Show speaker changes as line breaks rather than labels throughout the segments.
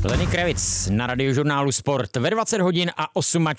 Lenny Kravitz na Radiožurnálu Sport ve 20 hodin a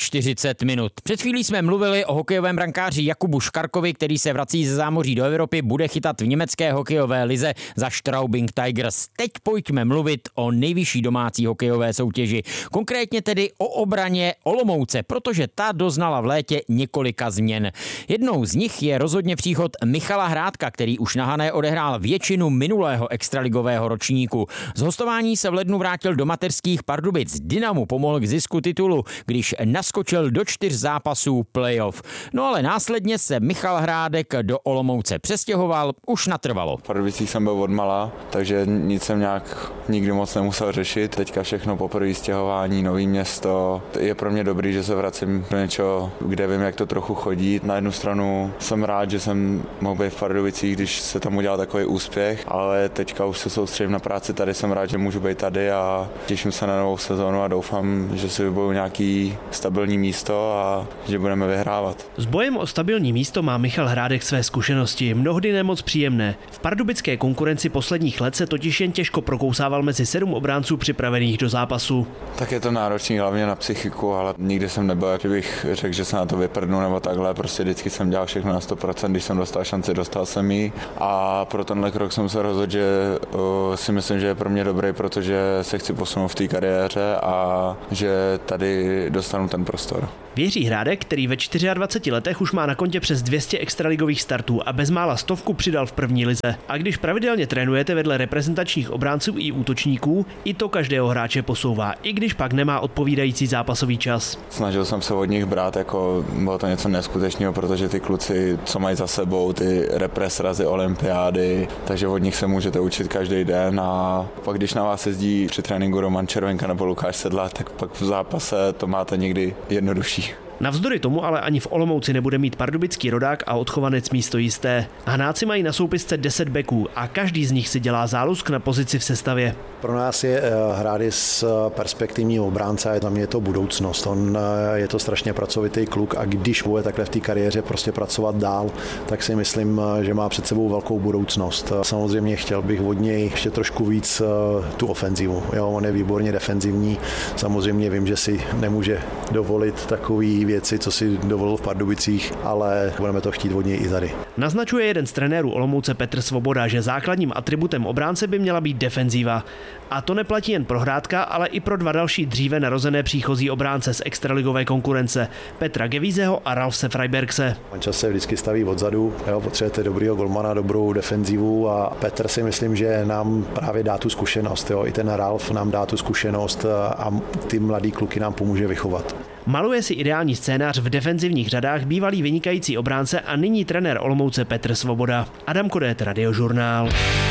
48 minut. Před chvílí jsme mluvili o hokejovém brankáři Jakubu Škarkovi, který se vrací ze zámoří do Evropy, bude chytat v německé hokejové lize za Straubing Tigers. Teď pojďme mluvit o nejvyšší domácí hokejové soutěži, konkrétně tedy o obraně Olomouce, protože ta doznala v létě několika změn. Jednou z nich je rozhodně příchod Michala Hrádka, který už na Hané odehrál většinu minulého extraligového ročníku. Z hostování se v lednu vrátil do mateřských Pardubic. Dynamu pomohl k zisku titulu, když naskočil do 4 zápasů playoff. No ale následně se Michal Hrádek do Olomouce přestěhoval už natrvalo.
V Pardubicích jsem byl odmala, takže nic jsem nějak nikdy moc nemusel řešit. Teďka všechno poprvé stěhování, nový město. Je pro mě dobrý, že se vracím do něčeho, kde vím, jak to trochu chodí. Na jednu stranu jsem rád, že jsem mohl být v Pardubicích, když se tam udělal takový úspěch, ale teďka už se soustředím na práci tady, jsem rád, že můžu být tady a těším se na novou sezónu a doufám, že si vyboju nějaký stabilní místo a že budeme vyhrávat.
S bojem o stabilní místo má Michal Hrádek své zkušenosti, mnohdy nemoc příjemné. V pardubické konkurenci posledních let se totiž jen těžko prokousával mezi 7 obránců připravených do zápasu.
Tak je to náročný hlavně na psychiku, ale nikdy jsem nebyl, jak bych řekl, že se na to vyprdnu nebo takhle, prostě vždycky jsem dělal všechno na 100%, když jsem dostal šanci, dostal jsem ji a pro tenhle krok jsem se rozhodl, že si myslím, že je pro mě dobrý, protože se chci posunout v té kariéře a že tady dostanu ten prostor.
Věří Hrádek, který ve 24 letech už má na kontě přes 200 extraligových startů a bezmála 100 přidal v první lize. A když pravidelně trénujete vedle reprezentačních obránců i útočníků, i to každého hráče posouvá, i když pak nemá odpovídající zápasový čas.
Snažil jsem se od nich brát, jako bylo to něco neskutečného, protože ty kluci, co mají za sebou, ty represrazy, olympiády, takže od nich se můžete učit každý den a pak když na vás jezdí při tréninku Roman Červenka nebo Lukáš Sedlák, tak pak v zápase to máte někdy jednodušší.
Navzdory tomu ale ani v Olomouci nebude mít pardubický rodák a odchovanec místo jisté. Hanáci mají na soupisce 10 beků a každý z nich si dělá zálusk na pozici v sestavě.
Pro nás je Hrádis perspektivní obránce a tam je to budoucnost. On je to strašně pracovitý kluk a když bude takhle v té kariéře prostě pracovat dál, tak si myslím, že má před sebou velkou budoucnost. Samozřejmě chtěl bych od něj ještě trošku víc tu ofenzivu. Jo, on je výborně defenzivní. Samozřejmě vím, že si nemůže dovolit takový věci, co si dovolil v Pardubicích, ale budeme to chtít od něj i tady.
Naznačuje jeden z trenérů Olomouce Petr Svoboda, že základním atributem obránce by měla být defenzíva. A to neplatí jen pro Hrádka, ale i pro 2 další dříve narozené příchozí obránce z extraligové konkurence, Petra Gevízeho a Ralfse Freibergse.
Mančas se vždycky staví odzadu, potřebujete dobrýho golmana, dobrou defenzivu a Petr si myslím, že nám právě dá tu zkušenost. Jo. I ten Ralf nám dá tu zkušenost a ty mladý kluky nám pomůže vychovat.
Maluje si ideální scénář v defenzivních řadách bývalý vynikající obránce a nyní trenér Olomouce Petr Svoboda. Adam Kodét, Radiožurnál.